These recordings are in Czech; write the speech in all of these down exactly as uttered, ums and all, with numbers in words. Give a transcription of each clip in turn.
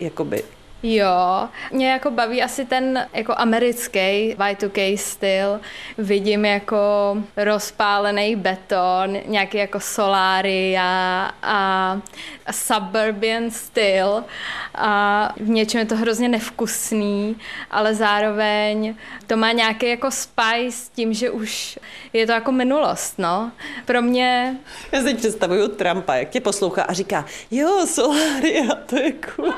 jakoby. Jo, mě jako baví asi ten jako americký Y two K styl. Vidím jako rozpálený beton, nějaký jako solária a, a suburban styl. A v něčem je to hrozně nevkusný, ale zároveň to má nějaký jako spice tím, že už je to jako minulost, no. Pro mě... Já si teď představuju Trumpa, jak tě poslouchá a říká, jo, solária, to je cool.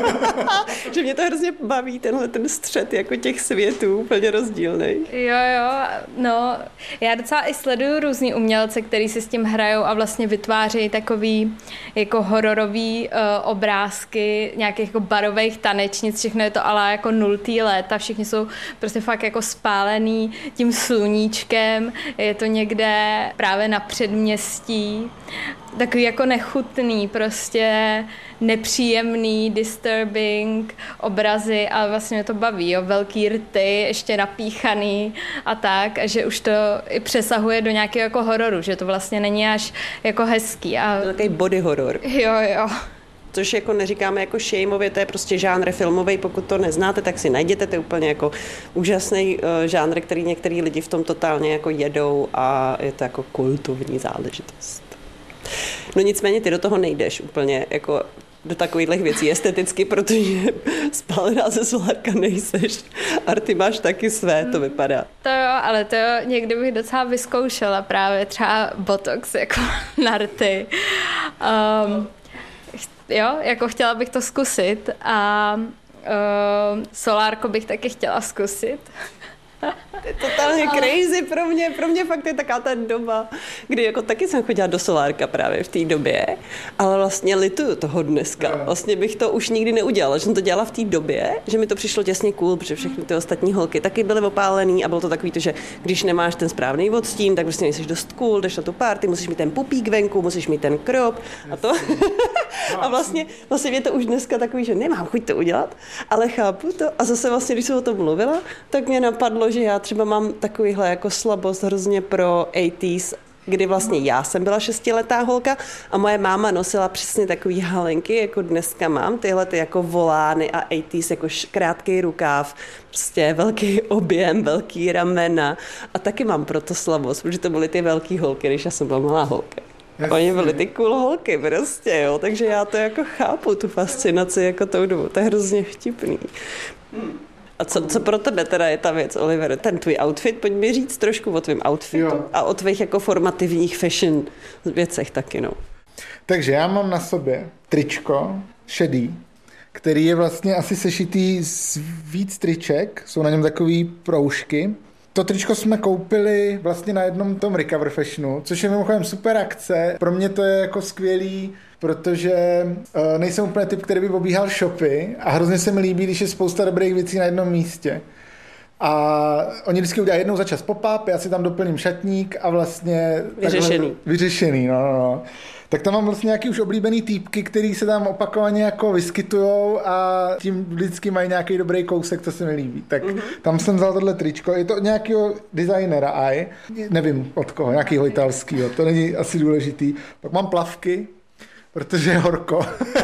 Že mě to hrozně baví, tenhle ten střed jako těch světů, úplně rozdílnej. Jo, jo, no, já docela i sleduju různý umělce, který si s tím hrajou a vlastně vytvářejí takový jako hororový uh, obrázky nějakých jako barových tanečnic, všechno je to ale jako nultý léta, všichni jsou prostě fakt jako spálený tím sluníčkem, je to někde právě na předměstí, takový jako nechutný, prostě nepříjemný, disturbing obrazy, ale vlastně mě to baví, jo, velký rty, ještě napíchaný a tak, a že už to i přesahuje do nějakého jako hororu, že to vlastně není až jako hezký. A... Takový body horror. Jo, jo. Což jako neříkáme jako šejmově, to je prostě žánr filmový, pokud to neznáte, tak si najděte, to je úplně jako úžasný uh, žánr, který některý lidi v tom totálně jako jedou a je to jako kultovní záležitost. No nicméně ty do toho nejdeš úplně jako do takovýchhle věcí esteticky, protože spálená ze solárka nejseš. A ty máš taky své, to vypadá. To jo, ale to jo, někdy bych docela vyzkoušela právě třeba botox jako na rty. Um, jo, jako chtěla bych to zkusit a uh, solárko bych taky chtěla zkusit. To je totálně ale... crazy pro mě, pro mě fakt je taková ta doba, kdy jako taky jsem chodila do solárka právě v té době, ale vlastně lituju toho dneska. Vlastně bych to už nikdy neudělala, že jsem to dělala v té době, že mi to přišlo těsně cool, protože všechny ty ostatní holky taky byly opálený a bylo to takový to, že když nemáš ten správný odstín, tak prostě nejsi dost cool, jdeš na tu party, musíš mít ten pupík venku, musíš mít ten krop a to. A vlastně, vlastně je to už dneska takový, že nemám chuť to udělat, ale chápu to. A zase vlastně, když jsem o tom mluvila, tak mě napadlo, že já třeba mám takovýhle jako slabost hrozně pro osmdesátých, kdy vlastně já jsem byla šestiletá holka a moje máma nosila přesně takový halenky, jako dneska mám, tyhle ty jako volány a osmdesátých jako krátký rukáv, prostě velký objem, velký ramena a taky mám proto slabost, protože to byly ty velký holky, když já jsem byla malá holka. Jasně. Oni byly ty cool holky prostě, jo, takže já to jako chápu, tu fascinaci jako tou dobu, to je hrozně vtipný. Hmm. A co, co pro tebe teda je ta věc, Oliver? Ten tvůj outfit, pojď mi říct trošku o tvém outfitu jo. A o tvých jako formativních fashion věcech taky, no. Takže já mám na sobě tričko šedý, který je vlastně asi sešitý z víc triček, jsou na něm takový proužky. To tričko jsme koupili vlastně na jednom tom Recover Fashionu, což je mimochodem super akce. Pro mě to je jako skvělý, protože uh, nejsem úplně typ, který by obíhal shopy a hrozně se mi líbí, když je spousta dobrých věcí na jednom místě. A oni vždycky udělají jednou za čas pop-up, já si tam doplním šatník a vlastně... Vyřešený. Takhle, vyřešený, no, no, no. Tak tam mám vlastně nějaký už oblíbený týpky, který se tam opakovaně jako vyskytujou a tím vždycky mají nějaký dobrý kousek, co se mi líbí. Tak mm-hmm. tam jsem vzal tohle tričko. Je to nějakého designera aj, nevím od koho, nějakého italského, to není asi důležitý. Pak mám plavky, protože je horko.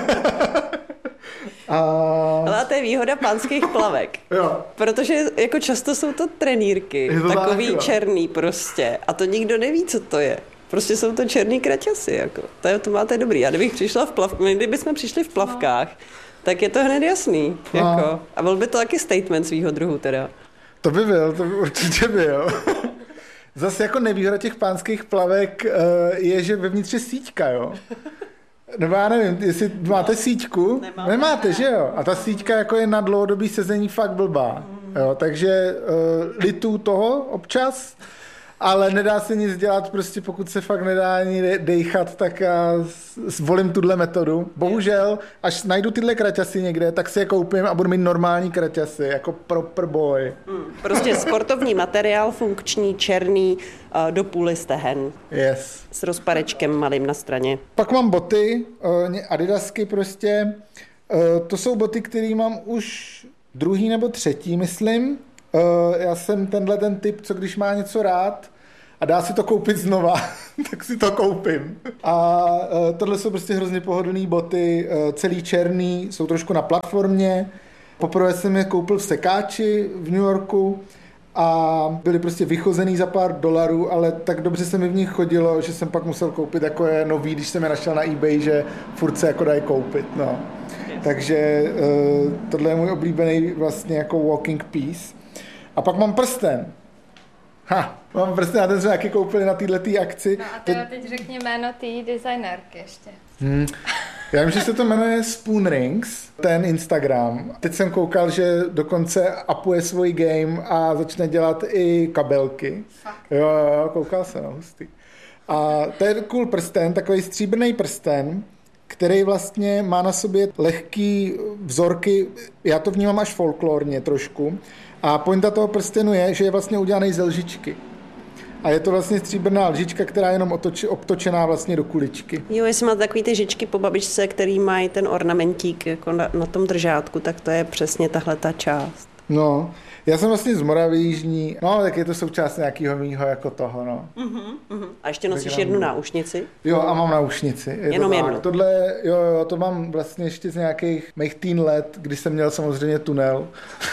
A... Ale to je výhoda pánských plavek. Jo. Protože jako často jsou to trenýrky, to takový tak, černý prostě. A to nikdo neví, co to je. Prostě jsou to černý kraťasy, jako. To, je, to máte dobrý. A kdybych přišla v plavkách, kdybychom přišli v plavkách, no. tak je to hned jasný. No. Jako. A byl by to taky statement svýho druhu teda. To by byl, to by určitě byl. Zase jako nevýhoda těch pánských plavek je, že vevnitř je síťka, jo. Nebo já nevím, jestli máte síťku? Nemám. Nemáte, že jo? A ta síťka jako je na dlouhodobý sezení fakt blbá. Jo, takže uh, litu toho občas, ale nedá se nic dělat, prostě pokud se fakt nedá ani dejchat, tak já zvolím tuhle metodu. Bohužel, až najdu tyhle kraťasy někde, tak si je koupím a budu mít normální kraťasy, jako proper boy. Hmm, prostě sportovní materiál, funkční, černý, do půly stehen. Yes. S rozparečkem malým na straně. Pak mám boty, adidasky prostě. To jsou boty, které mám už druhý nebo třetí, myslím. Já jsem tenhle ten typ, co když má něco rád, a dá si to koupit znova, tak si to koupím. A uh, tohle jsou prostě hrozně pohodlný boty, uh, celý černý, jsou trošku na platformě. Poprvé jsem je koupil v sekáči v New Yorku a byly prostě vychozený za pár dolarů, ale tak dobře se mi v nich chodilo, že jsem pak musel koupit jako je nový, když jsem je našel na eBay, že furt se jako dají koupit, no. Takže uh, tohle je můj oblíbený vlastně jako walking piece. A pak mám prsten. Ha, mám prsten a ten jsme taky koupili na této akci. No a teda teď řekni jméno té designérky ještě. Hmm. Já vím, že se to jmenuje Spoon Rings, ten Instagram. Teď jsem koukal, že dokonce upuje svůj game a začne dělat i kabelky. Fakt. Jo, jo, koukal jsem, hustý. A to je cool prsten, takový stříbrný prsten, který vlastně má na sobě lehký vzorky, já to vnímám až folklorně trošku. A pointa toho prstenu je, že je vlastně udělaný ze lžičky. A je to vlastně stříbrná lžička, která je jenom otoč, obtočená vlastně do kuličky. Jo, jestli máte takový ty žičky po babičce, který mají ten ornamentík jako na, na tom držátku, tak to je přesně tahle ta část. No, já jsem vlastně z Moravy jižní, no tak je to součást nějakého mýho jako toho, no. Uh-huh, uh-huh. A ještě nosíš jednu náušnici? Jo, a mám náušnici. Je Jenom to jednu? Tohle, jo, jo, to mám vlastně ještě z nějakých mých teen let, kdy jsem měl samozřejmě tunel,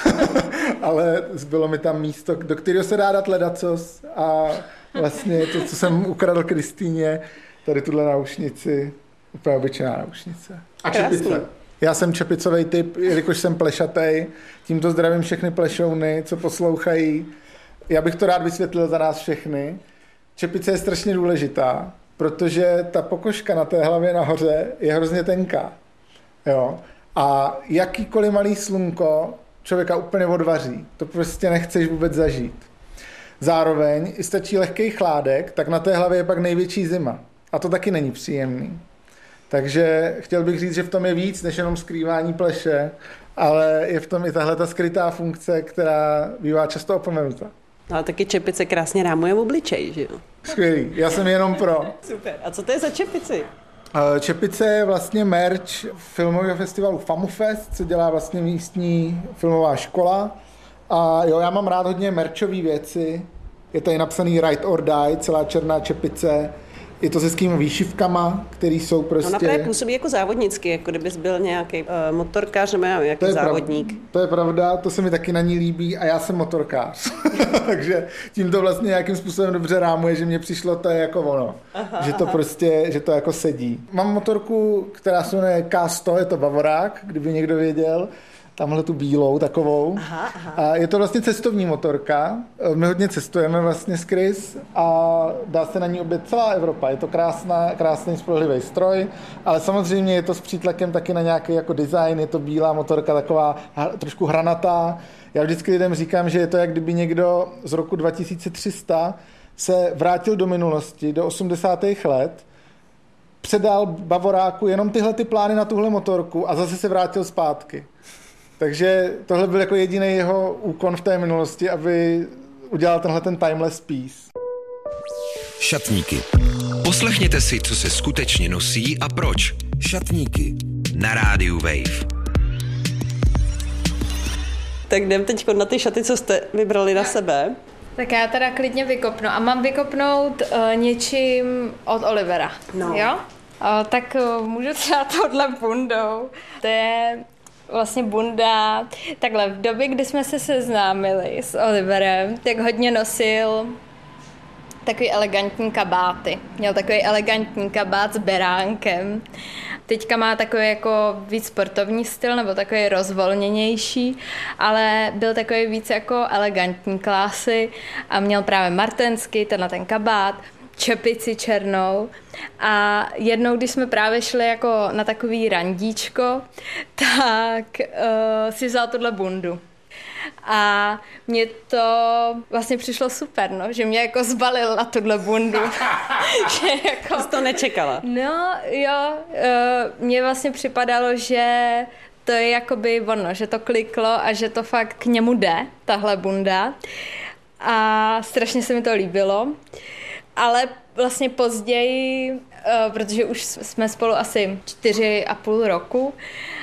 ale zbylo mi tam místo, do kterého se dá dát ledacos a vlastně to, co jsem ukradl Kristýně, tady tuhle náušnici, úplně obyčejná náušnice. A čepice. Já jsem čepicový typ, jelikož jsem plešatej, tímto zdravím všechny plešouny, co poslouchají. Já bych to rád vysvětlil za nás všechny. Čepice je strašně důležitá, protože ta pokožka na té hlavě nahoře je hrozně tenká. Jo? A jakýkoliv malý slunko člověka úplně odvaří. To prostě nechceš vůbec zažít. Zároveň i stačí lehký chládek, tak na té hlavě je pak největší zima. A to taky není příjemný. Takže chtěl bych říct, že v tom je víc než jenom skrývání pleše, ale je v tom i tahle ta skrytá funkce, která bývá často opomenuta. No a taky čepice krásně rámuje v obličej, že jo? Skvělý, já jsem jenom pro. Super. A co to je za čepici? Čepice je vlastně merch filmového festivalu FamuFest, co dělá vlastně místní filmová škola. A jo, já mám rád hodně merchové věci. Je tady napsaný Ride or Die, celá černá čepice. Je to se skými výšivkama, který jsou prostě... Ona právě působí jako závodnicky, jako kdybys byl nějaký uh, motorkář nebo nějaký to závodník. Pravda, to je pravda, to se mi taky na ní líbí a já jsem motorkář. Takže tím to vlastně nějakým způsobem dobře rámuje, že mně přišlo to je jako ono. Aha, že to aha. prostě, že to jako sedí. Mám motorku, která se jmenuje K sto, je to Bavorák, kdyby někdo věděl. Tamhle tu bílou takovou. Aha, aha. A je to vlastně cestovní motorka. My hodně cestujeme vlastně s Chris a dá se na ní objet celá Evropa. Je to krásná, krásný spolehlivý stroj, ale samozřejmě je to s přítlakem taky na nějaký jako design. Je to bílá motorka taková trošku hranatá. Já vždycky lidem říkám, že je to, jak kdyby někdo z roku dva tisíce tři sta se vrátil do minulosti, do osmdesátých let, předal Bavoráku jenom tyhle ty plány na tuhle motorku a zase se vrátil zpátky. Takže tohle byl jako jediný jeho úkon v té minulosti, aby udělal tenhle ten timeless piece. Šatníky. Poslechněte si, co se skutečně nosí a proč. Šatníky. Na rádiu Wave. Tak jdem teď na ty šaty, co jste vybrali na sebe. Tak já teda klidně vykopnu. A mám vykopnout uh, něčím od Olivera. No. Jo? Uh, tak uh, můžu třeba tohle bundou. To je... vlastně bunda. Takhle, v době, kdy jsme se seznámili s Oliverem, tak hodně nosil takový elegantní kabáty. Měl takový elegantní kabát s beránkem. Teďka má takový jako víc sportovní styl, nebo takový rozvolněnější, ale byl takový víc jako elegantní klásy a měl právě martensky, tenhle ten kabát, čepici černou a jednou, když jsme právě šli jako na takový randíčko, tak uh, si vzal tuhle bundu. A mně to vlastně přišlo super, no, že mě jako zbalil na tuhle bundu. Že jako, jsi to nečekala? No, jo, uh, mně vlastně připadalo, že to je jakoby ono, že to kliklo a že to fakt k němu jde, tahle bunda. A strašně se mi to líbilo. Ale vlastně později, protože už jsme spolu asi čtyři a půl roku,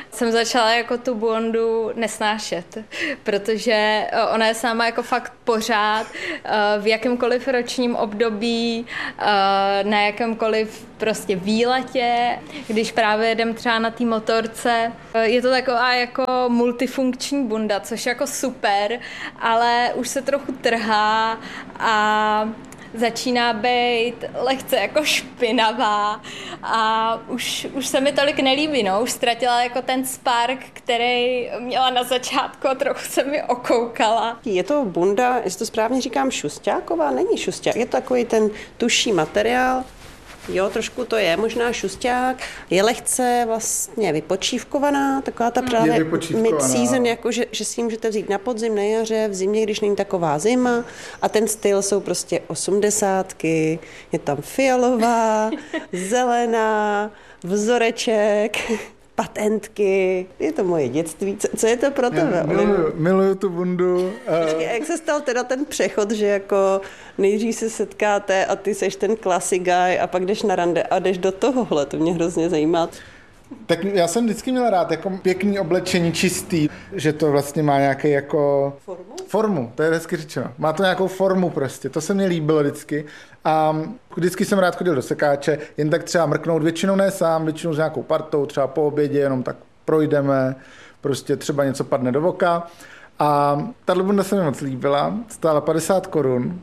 jsem začala jako tu bundu nesnášet, protože ona je sama jako fakt pořád v jakémkoliv ročním období, na jakémkoliv prostě výletě, když právě jedem třeba na té motorce. Je to taková jako multifunkční bunda, což je jako super, ale už se trochu trhá a začíná být lehce jako špinavá a už, už se mi tolik nelíbí, no. Už ztratila jako ten spark, který měla na začátku a trochu se mi okoukala. Je to bunda, jestli to správně říkám, šusťáková? Není šusťák, je to takový ten tuší materiál. Jo, trošku to je možná šusťák, je lehce vlastně vypočívkovaná, taková ta právě mid-season, jako že, že si ji můžete vzít na podzim, na jaře, v zimě, když není taková zima a ten styl jsou prostě osmdesátky, je tam fialová, zelená, vzoreček, patentky, je to moje dětství. Co, co je to pro tebe? Miluju, miluju tu bundu. Uh... Jak se stal teda ten přechod, že jako nejdřív se setkáte a ty seš ten classic guy a pak jdeš na rande a jdeš do tohohle, to mě hrozně zajímá. Tak já jsem vždycky měl rád jako pěkný oblečení, čistý, že to vlastně má nějaký jako... Formu? Formu, to je hezky řečeno. Má to nějakou formu prostě, to se mně líbilo vždycky. A vždycky jsem rád chodil do sekáče, jen tak třeba mrknout, většinou ne sám, většinou s nějakou partou, třeba po obědě, jenom tak projdeme, prostě třeba něco padne do voka. A tato bunda se mi moc líbila, stála padesát korun.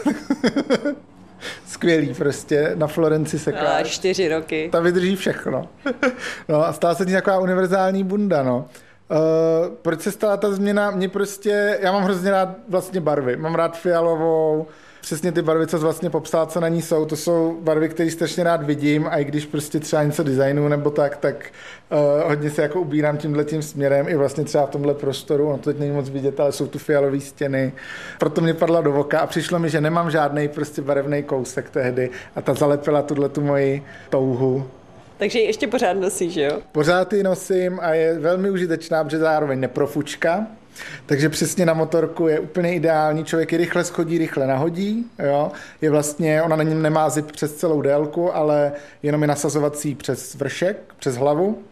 Skvělý prostě, na Florenci sekáč. A čtyři roky. Ta vydrží všechno. No a stala se tím taková univerzální bunda, no. Uh, proč se stala ta změna? Mě prostě, já mám hrozně rád vlastně barvy. Mám rád fialovou, přesně ty barvy, co jsi vlastně popsal, co na ní jsou, to jsou barvy, které strašně rád vidím a i když prostě třeba něco designu nebo tak, tak uh, hodně se jako ubírám tímhletím směrem i vlastně třeba v tomhle prostoru, ono to teď není moc vidět, ale jsou tu fialové stěny. Proto mě padla do voka a přišlo mi, že nemám žádnej prostě barevný kousek tehdy a ta zalepila tuhletu moji touhu. Takže ji ještě pořád nosíš, jo? Pořád ji nosím a je velmi užitečná, protože zároveň neprofučka. Takže přesně na motorku je úplně ideální, člověk ji rychle schodí, rychle nahodí, jo? Je vlastně, ona na něm nemá zip přes celou délku, ale jenom je nasazovací přes vršek, přes hlavu.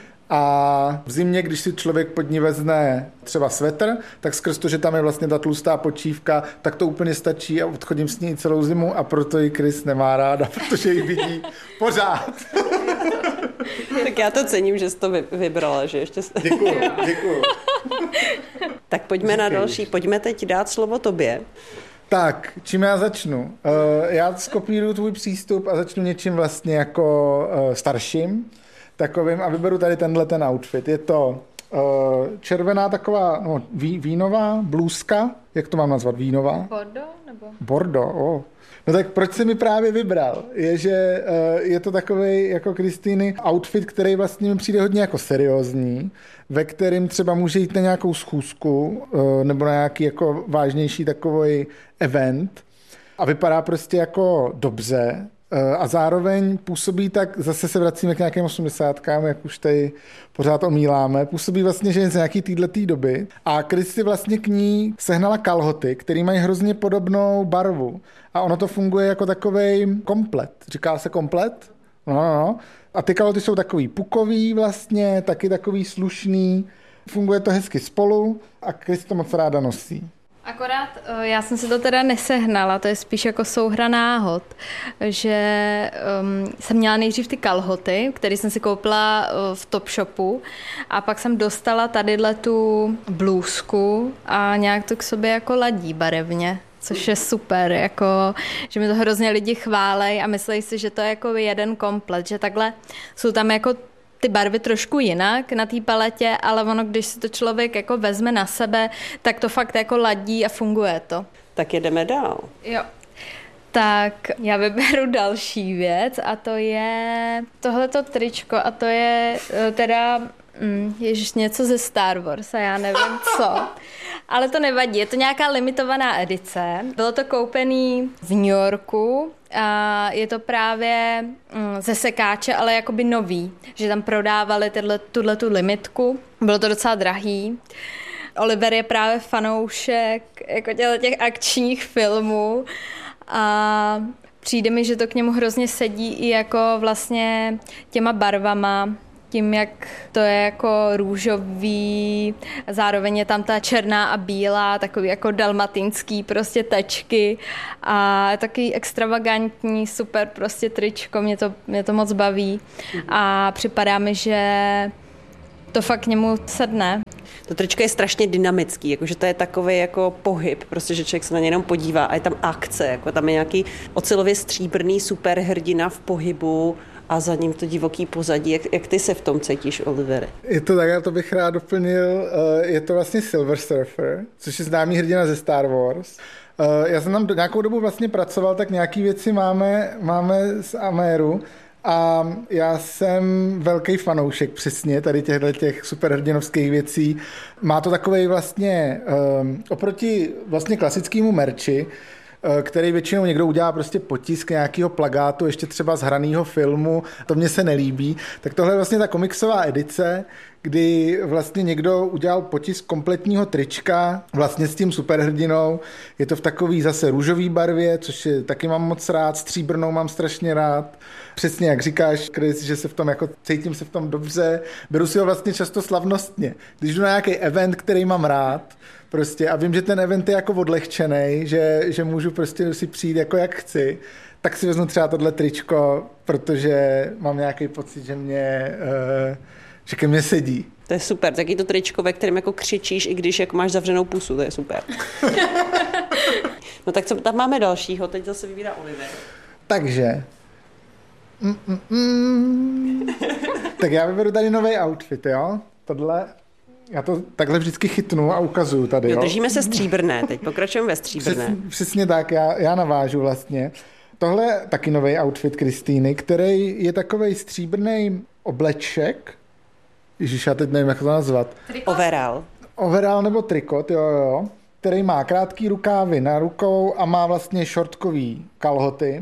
A v zimě, když si člověk pod ní vezne třeba svetr, tak skrz to, že tam je vlastně ta tlustá počívka, tak to úplně stačí a odchodím s ní celou zimu a proto ji Chris nemá ráda, protože ji vidí pořád. Tak já to cením, že jsi to vybrala, že ještě... Děkuju, děkuju. Tak pojďme Díky. na další, pojďme teď dát slovo tobě. Tak, čím já začnu? Uh, já skopíruju tvůj přístup a začnu něčím vlastně jako uh, starším, takovým a vyberu tady tenhle ten outfit. Je to uh, červená taková no, ví, vínová blůzka, jak to mám nazvat, vínová? Bordeaux nebo? Bordeaux, oh. No tak proč jsi mi právě vybral? Je, že uh, je to takovej jako Kristýny outfit, který vlastně mi přijde hodně jako seriózní, ve kterým třeba může jít na nějakou schůzku uh, nebo na nějaký jako vážnější takový event a vypadá prostě jako dobře uh, a zároveň působí tak, zase se vracíme k nějakým osmdesátkám, jak už tady pořád omíláme, působí vlastně, že je z nějaký téhletý doby a Kristy vlastně k ní sehnala kalhoty, které mají hrozně podobnou barvu. A ono to funguje jako takovej komplet. Říká se komplet? No, no, no. A ty kalhoty jsou takový pukový vlastně, taky takový slušný. Funguje to hezky spolu a Chris to moc ráda nosí. Akorát já jsem si to teda nesehnala, to je spíš jako souhra náhod, že um, jsem měla nejdřív ty kalhoty, které jsem si koupila v Topshopu a pak jsem dostala tadyhle tu blůzku a nějak to k sobě jako ladí barevně. Což je super, jako, že mi to hrozně lidi chválej a myslí si, že to je jako jeden komplet, že takhle jsou tam jako ty barvy trošku jinak na té paletě, ale ono, když si to člověk jako vezme na sebe, tak to fakt jako ladí a funguje to. Tak jedeme dál. Jo. Tak já vyberu další věc a to je tohleto tričko a to je teda mm, ježiš, něco ze Star Wars a já nevím co. Ale to nevadí, je to nějaká limitovaná edice. Bylo to koupený v New Yorku a je to právě mm, ze sekáče, ale jakoby nový, že tam prodávali tuhle tu limitku. Bylo to docela drahý. Oliver je právě fanoušek jako těch akčních filmů a přijde mi, že to k němu hrozně sedí i jako vlastně těma barvama tím, jak to je jako růžový, zároveň je tam ta černá a bílá, takový jako dalmatinský prostě tečky a takový extravagantní, super prostě tričko, mě to, mě to moc baví a připadá mi, že to fakt k němu sedne. To tričko je strašně dynamický, jakože to je takový jako pohyb, prostě, že člověk se na ně jenom podívá a je tam akce, jako tam je nějaký ocelově stříbrný superhrdina v pohybu a za ním to divoký pozadí. Jak, jak ty se v tom cítíš, Olivery? Je to tak, já to bych rád doplnil, je to vlastně Silver Surfer, což je známý hrdina ze Star Wars. Já jsem tam nějakou dobu vlastně pracoval, tak nějaký věci máme, máme z Améru. A já jsem velký fanoušek přesně tady těchto těch superhrdinovských věcí. Má to takovej vlastně um, oproti vlastně klasickému merči, uh, který většinou někdo udělá prostě potisk nějakého plagátu, ještě třeba z hraného filmu, to mně se nelíbí. Tak tohle je vlastně ta komiksová edice, kdy vlastně někdo udělal potisk kompletního trička vlastně s tím superhrdinou. Je to v takový zase růžový barvě, což je, taky mám moc rád, stříbrnou mám strašně rád. Přesně jak říkáš, Chris, že se v tom jako cítím se v tom dobře. Beru si ho vlastně často slavnostně. Když jdu na nějaký event, který mám rád, prostě a vím, že ten event je jako odlehčenej, že, že můžu prostě si přijít jako jak chci, tak si vezmu třeba tohle tričko, protože mám nějaký pocit, že mě... Uh, že ke mně sedí. To je super, taky to tričko, ve kterém jako křičíš, i když jako máš zavřenou pusu, to je super. No tak co tam máme dalšího, teď zase vybírá Oliver. Takže. Mm, mm, mm. Tak já vyberu tady nový outfit, jo? Tohle, já to takhle vždycky chytnu a ukazuju tady, jo? Jo, držíme se stříbrné, teď pokračujeme ve stříbrné. Přesně, přesně tak, já, já navážu vlastně. Tohle je taky nový outfit Kristýny, který je takovej stříbrný obleček. Ježíš, já teď nevím, jak to nazvat. Overall. Overall nebo trikot, jo, jo. Který má krátký rukávy na rukou a má vlastně šortkový kalhoty.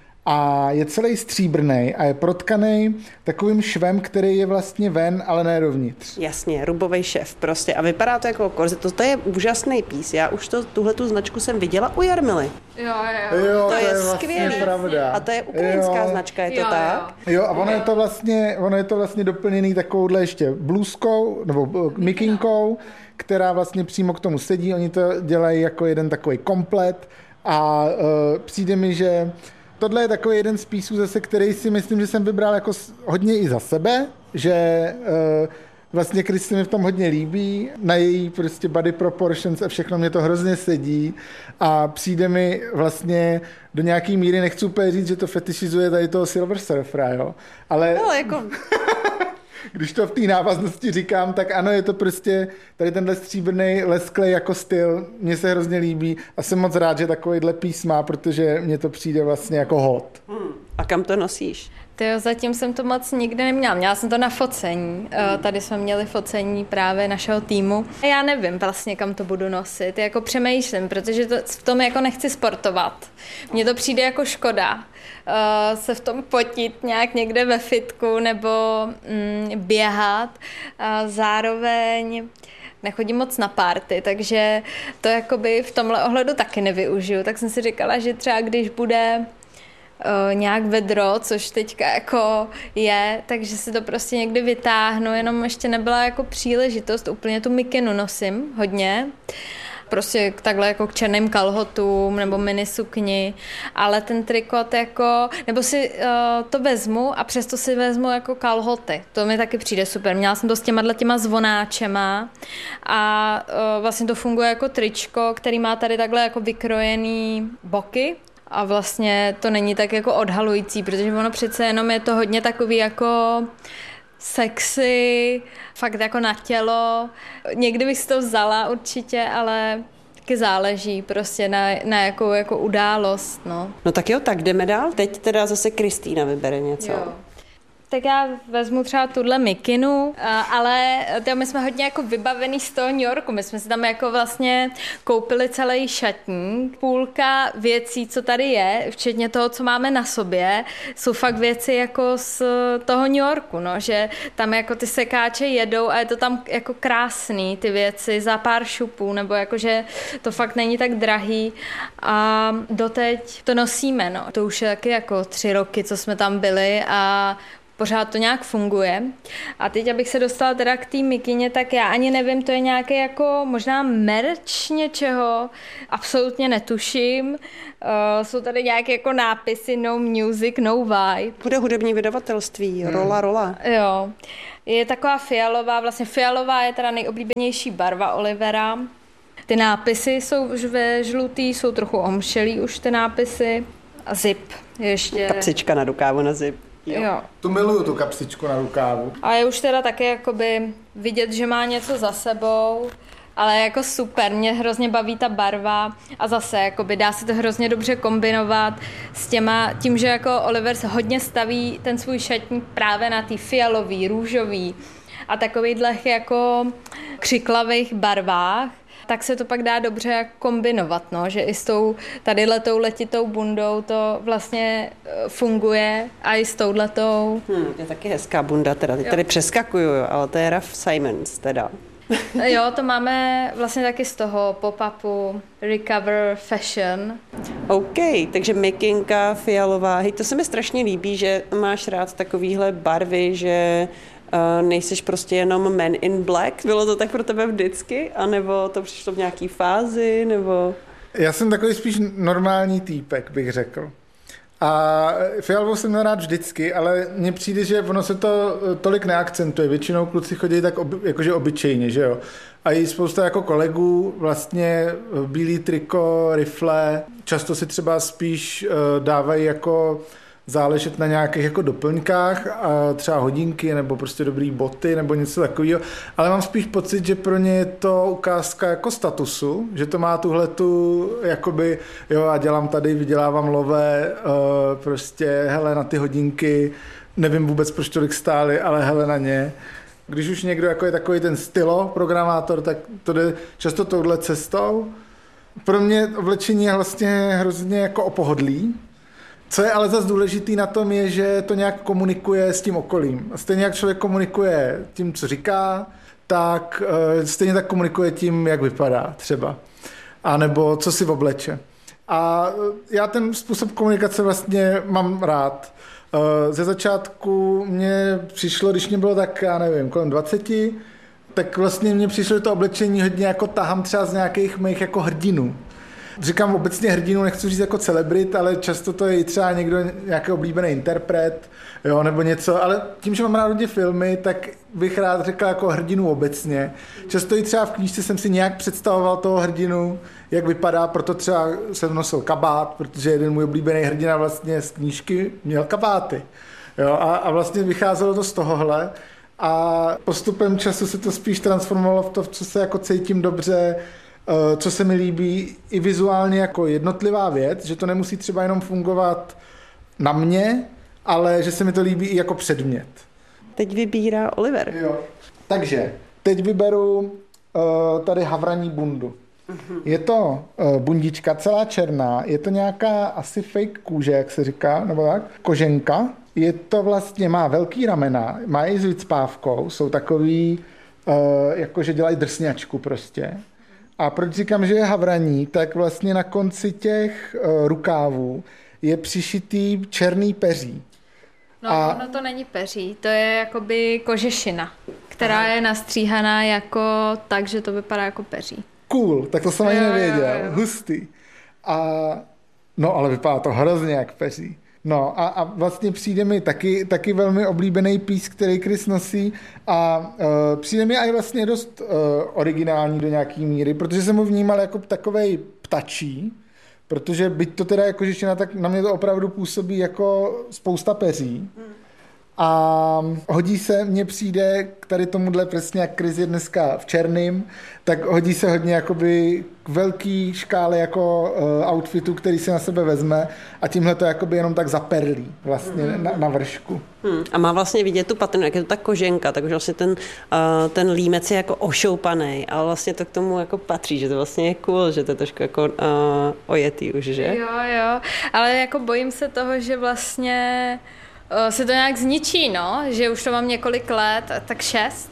A je celý stříbrnej a je protkaný takovým švem, který je vlastně ven, ale ne dovnitř. Jasně, rubovej šef prostě. A vypadá to jako korzet. To, to je úžasný pís. Já už to, tuhletu značku jsem viděla u Jarmily. Jo, jo. jo to, to je, je vlastně skvělý. Pravda. A to je ukrajinská jo. značka, je to jo, tak? Jo, jo a ono je to vlastně, ono je to vlastně doplněný takovouhle ještě blůzkou, nebo mikinkou, která vlastně přímo k tomu sedí. Oni to dělají jako jeden takový komplet a uh, přijde mi, že tohle je takový jeden z písů zase, který si myslím, že jsem vybral jako hodně i za sebe, že uh, vlastně Kristy mi v tom hodně líbí, na její prostě body proportions a všechno mě to hrozně sedí a přijde mi vlastně do nějaký míry, nechci úplně říct, že to fetišizuje tady toho Silver Surfera, jo, ale... No, jako... Když to v té návaznosti říkám, tak ano, je to prostě tady tenhle stříbrný lesklej jako styl, mně se hrozně líbí a jsem moc rád, že takovýhle pís má, protože mně to přijde vlastně jako hot. Hmm. A kam to nosíš? Tyjo, zatím jsem to moc nikdy neměla. Měla jsem to na focení. Hmm. Tady jsme měli focení právě našeho týmu. Já nevím vlastně, kam to budu nosit. Jako přemýšlím, protože to, v tom jako nechci sportovat. Mně to přijde jako škoda. Uh, se v tom potit nějak někde ve fitku nebo mm, běhat. Uh, zároveň nechodím moc na party, takže to jakoby v tomhle ohledu taky nevyužiju. Tak jsem si říkala, že třeba když bude Uh, nějak vedro, což teďka jako je, takže si to prostě někdy vytáhnu, jenom ještě nebyla jako příležitost, úplně tu mikinu nosím hodně, prostě takhle jako k černým kalhotům nebo minisukni, ale ten trikot jako, nebo si uh, to vezmu a přesto si vezmu jako kalhoty. To mi taky přijde super. Měla jsem to s těma těma zvonáčema a uh, vlastně to funguje jako tričko, který má tady takhle jako vykrojený boky. A vlastně to není tak jako odhalující, protože ono přece jenom je to hodně takový jako sexy, fakt jako na tělo. Někdy bych si to vzala určitě, ale taky záleží prostě na, na jakou jako událost. No. No tak jo, tak jdeme dál. Teď teda zase Kristýna vybere něco. Jo. Tak já vezmu třeba tuhle mikinu, ale tyjo, my jsme hodně jako vybavený z toho New Yorku. My jsme si tam jako vlastně koupili celý šatník. Půlka věcí, co tady je, včetně toho, co máme na sobě, jsou fakt věci jako z toho New Yorku, no, že tam jako ty sekáče jedou a je to tam jako krásný, ty věci za pár šupů, nebo jakože to fakt není tak drahý a doteď to nosíme, no. To už je taky jako tři roky, co jsme tam byli a pořád to nějak funguje. A teď, abych se dostala teda k té mikině, tak já ani nevím, to je nějaké jako možná merch něčeho, absolutně netuším. Uh, jsou tady nějaké jako nápisy no music, no vibe. Bude hudební vydavatelství, hmm. rola, rola. Jo, je taková fialová, vlastně fialová je teda nejoblíbenější barva Olivera. Ty nápisy jsou ve žlutý, jsou trochu omšelý už ty nápisy. A zip ještě. Kapsička na rukávu na zip. Jo. jo. Tu miluju, tu kapsičku na rukávu. A je už teda také jakoby vidět, že má něco za sebou, ale jako super, mě hrozně baví ta barva a zase jakoby dá se to hrozně dobře kombinovat s těma, tím, že jako Oliver se hodně staví ten svůj šatník právě na ty fialový, růžový a takových jako křiklavých barvách, tak se to pak dá dobře kombinovat, no, že i s tou tadyhletou letitou bundou to vlastně funguje a i s touhletou. Hmm, je taky hezká bunda, teda teď tady přeskakuju, ale to je Raf Simons teda. Jo, to máme vlastně taky z toho pop-upu Recover Fashion. OK, takže mikinka fialová, hej, to se mi strašně líbí, že máš rád takovýhle barvy, že Uh, nejseš prostě jenom Man in Black? Bylo to tak pro tebe vždycky? A nebo to přišlo v nějaký fázi? Nebo... Já jsem takový spíš normální týpek, bych řekl. A fialovou jsem měl rád vždycky, ale mně přijde, že ono se to tolik neakcentuje. Většinou kluci chodí tak oby, jakože obyčejně, že jo. A i spousta jako kolegů vlastně bílý triko, rifle, často si třeba spíš uh, dávají jako záležet na nějakých jako doplňkách, a třeba hodinky nebo prostě dobrý boty nebo něco takového, ale mám spíš pocit, že pro ně je to ukázka jako statusu, že to má tuhletu jakoby, jo, já dělám tady, vydělávám lové, uh, prostě hele na ty hodinky, nevím vůbec proč tolik stály, ale hele na ně. Když už někdo jako je takový ten stylo programátor, tak to jde často touhle cestou. Pro mě oblečení je vlastně hrozně jako o pohodlí. Co je ale zase důležitý na tom je, že to nějak komunikuje s tím okolím. Stejně jak člověk komunikuje tím, co říká, tak stejně tak komunikuje tím, jak vypadá třeba. A nebo co si obleče. A já ten způsob komunikace vlastně mám rád. Ze začátku mě přišlo, když mě bylo tak, já nevím, kolem dvaceti, tak vlastně mně přišlo, že to oblečení hodně jako tahám třeba z nějakých mých jako hrdinů. Říkám obecně hrdinu, nechci říct jako celebrit, ale často to je i třeba někdo, nějaký oblíbený interpret, jo, nebo něco, ale tím, že mám rád hodně filmy, tak bych rád řekl jako hrdinu obecně. Často i třeba v knížce jsem si nějak představoval toho hrdinu, jak vypadá, proto třeba jsem nosil kabát, protože jeden můj oblíbený hrdina vlastně z knížky měl kabáty. Jo, a, a vlastně vycházelo to z tohohle a postupem času se to spíš transformovalo v to, v co se jako cítím dobře, co se mi líbí i vizuálně jako jednotlivá věc, že to nemusí třeba jenom fungovat na mě, ale že se mi to líbí i jako předmět. Teď vybírá Oliver. Jo. Takže teď vyberu uh, tady havraní bundu. Uh-huh. Je to uh, bundička celá černá, je to nějaká asi fake kůže, jak se říká, nebo tak, koženka. Je to vlastně, má velký ramena, má i s vycpávkou, jsou takový, uh, jakože dělají drsňačku prostě. A proč říkám, že je havraní, tak vlastně na konci těch uh, rukávů je přišitý černý peří. No, a... ono to není peří, to je jakoby kožešina, která Aha. je nastříhaná jako tak, že to vypadá jako peří. Cool, tak to jsem ani nevěděl, jo, jo. Hustý. A no, ale vypadá to hrozně jak peří. No a, a vlastně přijde mi taky, taky velmi oblíbený pís, který Chris nosí a uh, přijde mi i vlastně dost uh, originální do nějaký míry, protože jsem ho vnímal jako takovej ptačí, protože byť to teda jako žeština, tak na mě to opravdu působí jako spousta peří. A hodí se, mně přijde k tady tomuhle přesně, jak Chris je dneska v černým, tak hodí se hodně jakoby k velký škále jako uh, outfitu, který si na sebe vezme a tímhle to jakoby jenom tak zaperlí vlastně mm. na, na vršku. Hmm. A má vlastně vidět tu patrinu, jak je to ta koženka, takže vlastně ten, uh, ten límec je jako ošoupaný, ale vlastně to k tomu jako patří, že to vlastně je cool, že to je trošku jako uh, ojetý už, že? Jo, jo, ale jako bojím se toho, že vlastně se to nějak zničí, no, že už to mám několik let, tak šest,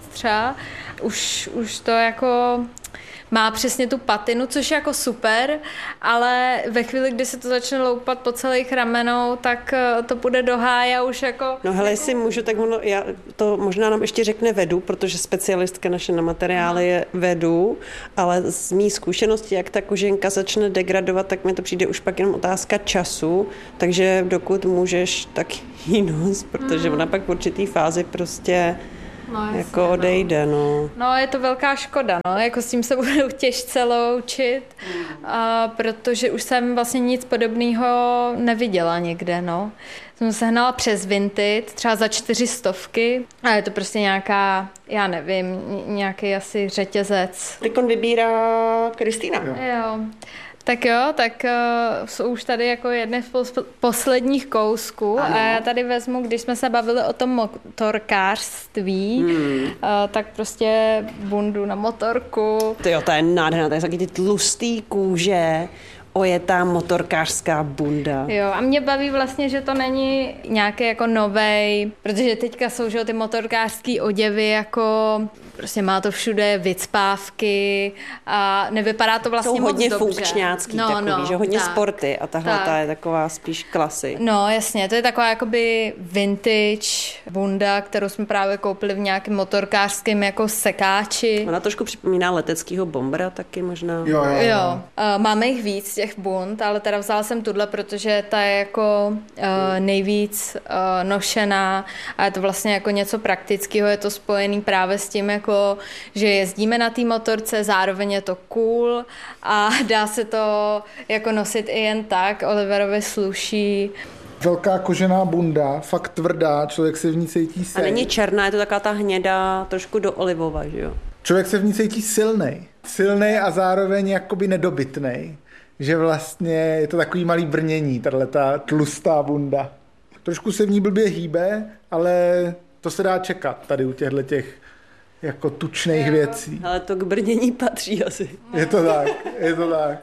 třeba. Už, už to jako má přesně tu patinu, což je jako super, ale ve chvíli, kdy se to začne loupat po celých ramenou, tak to půjde do háje už jako... No hele, jestli můžu, tak ono, já to možná nám ještě řekne Vedu, protože specialistka naše na materiály je Vedu, ale z mý zkušenosti, jak ta koženka začne degradovat, tak mi to přijde už pak jenom otázka času, takže dokud můžeš, tak jí nos, protože ona pak v určitý fázi prostě... No, jasně, jako odejde, no. No, je to velká škoda, no, jako s tím se budu těžce loučit, mm. a protože už jsem vlastně nic podobného neviděla nikde, no. Jsem se hnala přes Vinted, třeba za čtyři stovky, a je to prostě nějaká, já nevím, nějaký asi řetězec. Teď on vybírá Kristýna. Jo. jo. Tak jo, tak uh, jsou už tady jako jedny z pos- posledních kousků ano. A já tady vezmu, když jsme se bavili o tom motorkářství, hmm. uh, tak prostě bundu na motorku. To jo, to je nádherná, to je taky ty tlustý kůže, ojetá motorkářská bunda. Jo, a mě baví vlastně, že to není nějaký jako novej, protože teďka jsou že, ty motorkářský oděvy jako prostě má to všude vycpávky a nevypadá to vlastně jsou moc hodně dobře. funkčňácký no, takový, no, že hodně tak, sporty a tahle tak. ta je taková spíš klasy. No jasně, to je taková jakoby vintage bunda, kterou jsme právě koupili v nějakém motorkářském jako sekáči. Ona trošku připomíná leteckýho bombera taky možná. Jo, jo, jo. jo. Uh, máme jich víc těch bund, ale teda vzala jsem tuhle, protože ta je jako uh, nejvíc uh, nošená a je to vlastně jako něco praktického, je to spojený právě s tím jako že jezdíme na té motorce, zároveň je to cool a dá se to jako nosit i jen tak, Oliverovi sluší. Velká kožená bunda, fakt tvrdá, člověk se v ní cítí sej. A není černá, je to taková ta hnědá, trošku do olivova, že jo? Člověk se v ní cítí silnej. Silnej a zároveň jakoby nedobytnej. Že vlastně je to takový malý brnění, tato tlustá bunda. Trošku se v ní blbě hýbe, ale to se dá čekat tady u těchto těch jako tučných jo. věcí. Ale to k brnění patří asi. Je to tak, je to tak.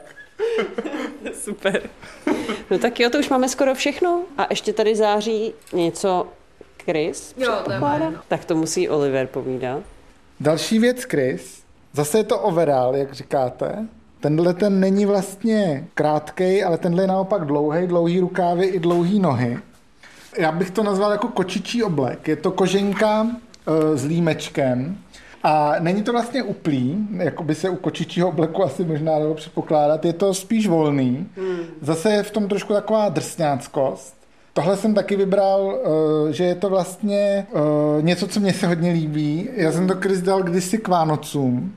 Super. No tak jo, to už máme skoro všechno. A ještě tady září něco Chris. Jo, to je no. Tak to musí Oliver povídat. Další věc, Chris. Zase je to overall, jak říkáte. Tenhle ten není vlastně krátkej, ale tenhle je naopak dlouhý, dlouhý rukávy i dlouhý nohy. Já bych to nazval jako kočičí oblek. Je to koženka uh, s límečkem. A není to vlastně uplý, jako by se u kočičího obleku asi možná dalo předpokládat, je to spíš volný. Hmm. Zase je v tom trošku taková drsňáckost. Tohle jsem taky vybral, že je to vlastně něco, co mně se hodně líbí. Já jsem to Chris dal kdysi k Vánocům.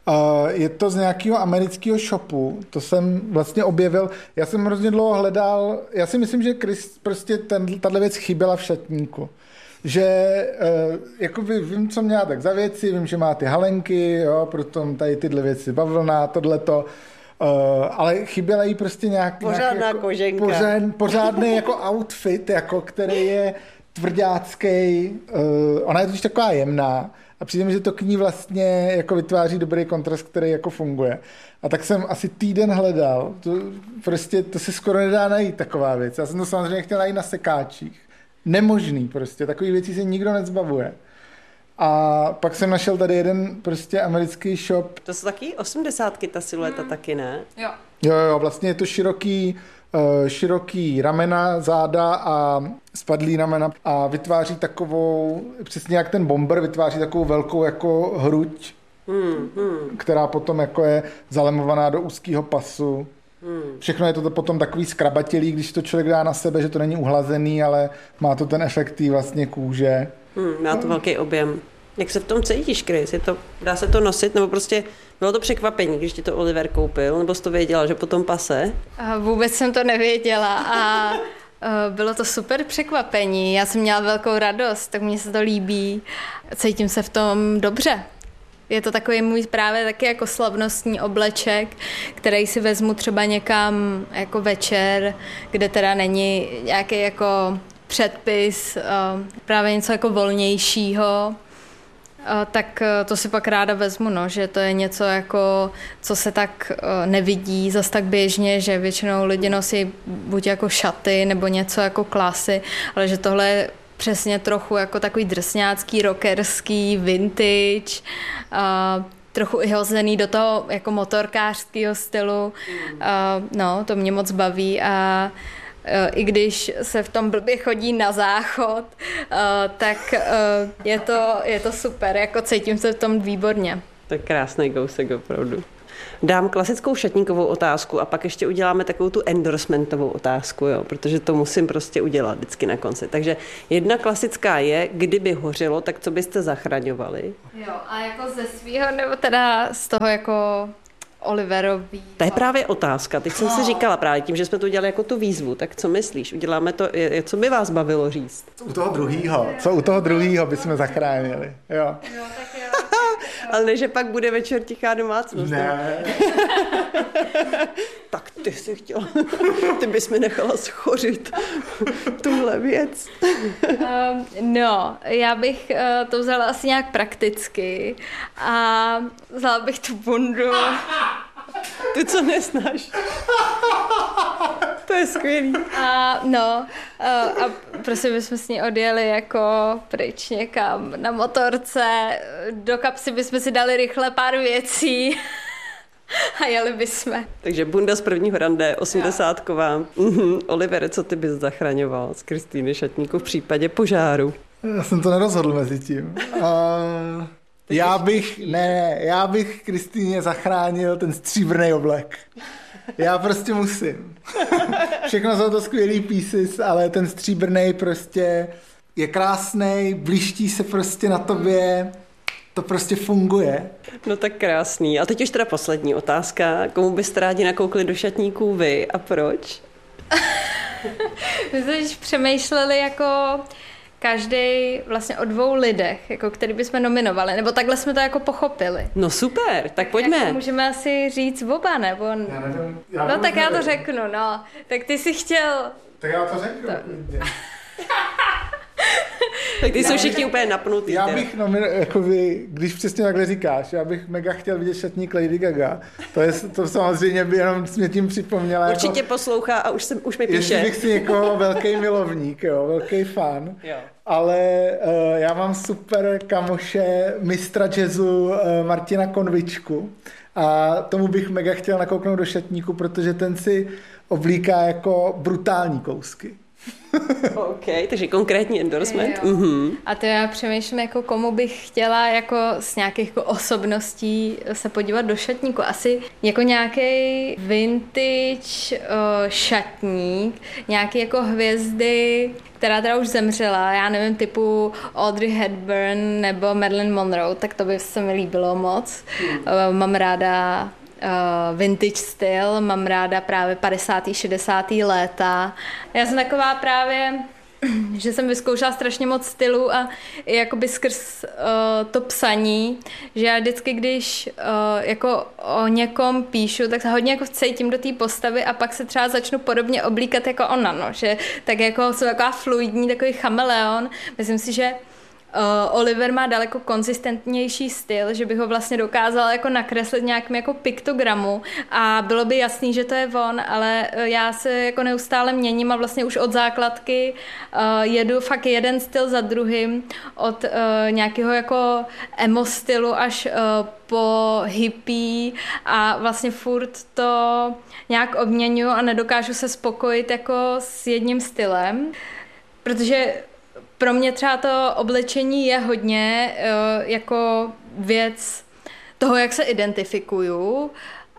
Je to z nějakého amerického shopu, to jsem vlastně objevil. Já jsem hrozně dlouho hledal, já si myslím, že Chris prostě tato věc chyběla v šatníku. Že jako vím, co měla tak za věci, vím, že má ty halenky, jo, proto tady tyhle věci, bavlna, tohleto, uh, ale chyběla jí prostě nějak, pořádná nějaký, jako, koženka. Pořád, pořádný jako outfit, jako, který je tvrdácký, uh, ona je totiž taková jemná a přijde mi, že to k ní vlastně jako vytváří dobrý kontrast, který jako funguje. A tak jsem asi týden hledal, to, prostě to se skoro nedá najít taková věc. Já jsem to samozřejmě chtěl najít na sekáčích. Nemožný prostě, takových věcí se nikdo nezbavuje. A pak jsem našel tady jeden prostě americký shop. To jsou taky osmdesátky, ta silueta hmm. taky, ne? Jo. Jo, jo, vlastně je to široký, uh, široký ramena, záda a spadlý ramena a vytváří takovou, přesně jak ten bomber, vytváří takovou velkou jako hruď, hmm, hmm. která potom jako je zalemovaná do úzkého pasu. Hmm. Všechno je to potom takový skrabatělý, když to člověk dá na sebe, že to není uhlazený, ale má to ten efekt vlastně kůže. Hmm, má to velký objem. Jak se v tom cítíš, Chris? Je to, dá se to nosit, nebo prostě bylo to překvapení, když ti to Oliver koupil, nebo jsi to věděla, že potom pase? A vůbec jsem to nevěděla a bylo to super překvapení. Já jsem měla velkou radost, tak mně se to líbí. Cítím se v tom dobře. Je to takový můj právě taky jako slavnostní obleček, který si vezmu třeba někam jako večer, kde teda není nějaký jako předpis, právě něco jako volnějšího, tak to si pak ráda vezmu, no, že to je něco jako, co se tak nevidí zas tak běžně, že většinou lidi nosí buď jako šaty nebo něco jako klasy, ale že tohle je přesně trochu jako takový drsňácký, rockerský, vintage, uh, trochu i hozený do toho jako motorkářského stylu. Uh, no, to mě moc baví a i když se v tom blbě chodí na záchod, tak je to, je to super, jako cítím se v tom výborně. To je krásný kousek opravdu. Dám klasickou šatníkovou otázku a pak ještě uděláme takovou tu endorsementovou otázku, jo, protože to musím prostě udělat vždycky na konci. Takže jedna klasická je, kdyby hořelo, tak co byste zachraňovali? Jo, a jako ze svýho, nebo teda z toho jako Oliverový. To je právě otázka. Teď jsem si říkala právě tím, že jsme to udělali jako tu výzvu, tak co myslíš? Uděláme to, co by vás bavilo říct? U toho druhýho. Co u toho druhýho bychom zachránili. Jo. Jo, tak jo. Ale ne, že pak bude večer tichá domácnost. Ne. Tak ty jsi chtěla, ty bys mi nechala schořit tuhle věc. Um, no, já bych uh, to vzala asi nějak prakticky a vzala bych tu bundu. Ty, co neznáš. To je skvělý. A no, uh, a prostě bychom s ní odjeli jako pryč někam na motorce, do kapsy bychom si dali rychle pár věcí a jeli bychom. Takže bunda z prvního rande, osmdesátková. Mhm. Oliver, co ty bys zachraňoval z Kristýny Šatníku v případě požáru? Já jsem to nerozhodl mezi tím. Uh, já bych, ne, já bych Kristýně zachránil ten stříbrný oblek. Já prostě musím. Všechno jsou to skvělý pieces, ale ten stříbrný prostě je krásnej, bliští se prostě na tobě, to prostě funguje. No tak krásný. A teď už teda poslední otázka. Komu byste rádi nakoukli do šatníků vy a proč? My jsme již přemýšleli jako každý vlastně o dvou lidech, jako který bychom nominovali, nebo takhle jsme to jako pochopili. No super, tak pojďme. Jako můžeme asi říct oba, nebo... Já nevím, já no tak nevím. já to řeknu, no. Tak ty jsi chtěl... Tak já to řeknu. To... Tak ty jsou všichni úplně napnutý. Já bych, no, jako vy, když přesně takhle říkáš, já bych mega chtěl vidět šatník Lady Gaga. To, je, to samozřejmě by jenom mě tím připomněla. Určitě jako, poslouchá a už, se, už mi píše. Jestli bych si někoho velký milovník, jo, velký fan. Jo. Ale uh, já mám super kamoše mistra jazzu uh, Martina Konvičku a tomu bych mega chtěl nakouknout do šatníku, protože ten si oblíká jako brutální kousky. OK, takže konkrétní endorsement. Mm-hmm. A to já přemýšlím, jako komu bych chtěla jako z nějakých jako osobností se podívat do šatníku. Asi jako nějaký vintage uh, šatník, nějaký jako hvězdy, která teda už zemřela, já nevím, typu Audrey Hepburn nebo Marilyn Monroe, tak to by se mi líbilo moc. Mm. Uh, mám ráda Uh, vintage styl, mám ráda právě padesátá šedesátá léta. Já jsem taková právě, že jsem vyzkoušela strašně moc stylů a i jakoby skrz uh, to psaní, že já vždycky, když uh, jako o někom píšu, tak se hodně jako cítím do té postavy a pak se třeba začnu podobně oblíkat jako ona, no, že tak jako jsem taková fluidní, takový chameleon. Myslím si, že Uh, Oliver má daleko konzistentnější styl, že bych ho vlastně dokázala jako nakreslit nějakým jako piktogramu a bylo by jasný, že to je on, ale uh, já se jako neustále měním a vlastně už od základky uh, jedu fakt jeden styl za druhým, od uh, nějakého jako emo stylu až uh, po hippie a vlastně furt to nějak obměňuju a nedokážu se spokojit jako s jedním stylem, protože pro mě třeba to oblečení je hodně uh, jako věc toho, jak se identifikuju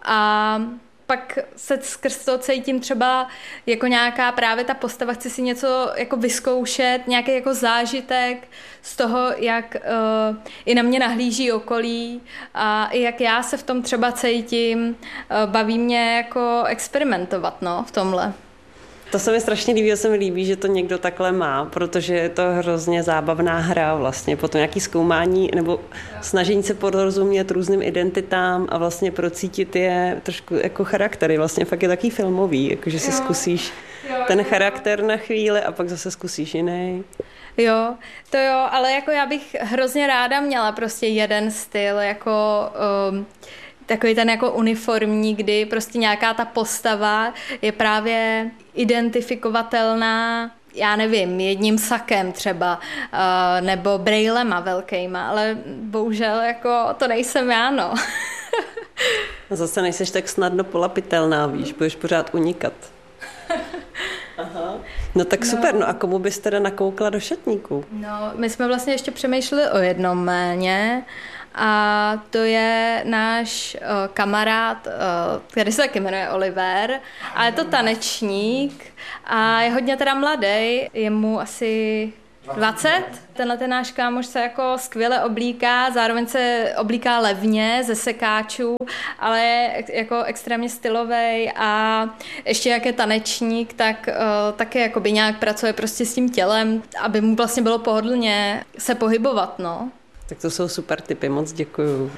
a pak se skrz to cítím třeba jako nějaká právě ta postava, chci si něco jako vyzkoušet, nějaký jako zážitek z toho, jak uh, i na mě nahlíží okolí a i jak já se v tom třeba cítím, uh, baví mě jako experimentovat, no, v tomhle. To se mi strašně líbí, se mi líbí, že to někdo takhle má, protože je to hrozně zábavná hra vlastně, potom nějaký zkoumání nebo snažení se porozumět různým identitám a vlastně procítit je trošku jako charaktery, vlastně fakt je taky filmový, jakože si zkusíš ten charakter na chvíli a pak zase zkusíš jiný. Jo, to jo, ale jako já bych hrozně ráda měla prostě jeden styl, jako um, takový ten jako uniformní, kdy prostě nějaká ta postava je právě identifikovatelná já nevím, jedním sakem třeba, uh, nebo brejlema velkejma, ale bohužel jako to nejsem já, no. Zase nejseš tak snadno polapitelná, víš, budeš pořád unikat. Aha. No tak no. Super, no a komu bys teda nakoukla do šatníku? No, my jsme vlastně ještě přemýšleli o jednom jméně a to je náš uh, kamarád, uh, který se taky jmenuje Oliver a je to tanečník a je hodně teda mladý, je mu asi dvacet. Tenhle ten náš kámoš se jako skvěle oblíká, zároveň se oblíká levně ze sekáčů, ale je jako extrémně stylovej a ještě jak je tanečník, tak uh, taky jakoby nějak pracuje prostě s tím tělem, aby mu vlastně bylo pohodlně se pohybovat, no. Tak to jsou super tipy, moc děkuju.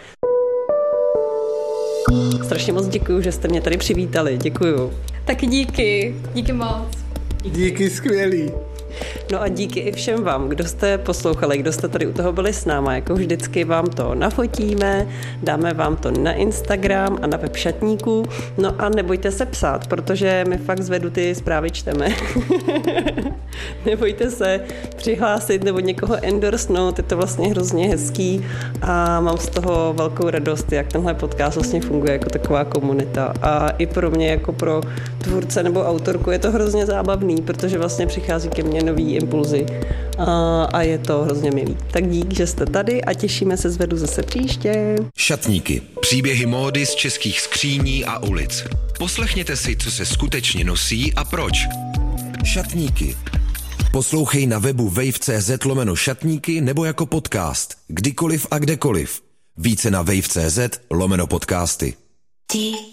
Strašně moc děkuju, že jste mě tady přivítali, děkuju. Taky díky, díky moc. Díky, skvělý. No a díky i všem vám, kdo jste poslouchali, kdo jste tady u toho byli s náma. Jako vždycky vám to nafotíme, dáme vám to na Instagram a na web šatníku. No a nebojte se psát, protože my fakt zvedu ty zprávy čteme. Nebojte se přihlásit nebo někoho endorsnout, je to vlastně hrozně hezký a mám z toho velkou radost, jak tenhle podcast vlastně funguje jako taková komunita. A i pro mě jako pro tvůrce nebo autorku je to hrozně zábavný, protože vlastně přichází ke mně nový impulzy a, a je to hrozně milý. Tak dík, že jste tady a těšíme se zvedu zase příště. Šatníky. Příběhy módy z českých skříní a ulic. Poslechněte si, co se skutečně nosí a proč. Šatníky. Poslouchej na webu wave.cz lomeno šatníky nebo jako podcast. Kdykoliv a kdekoliv. Více na wave.cz lomeno podcasty.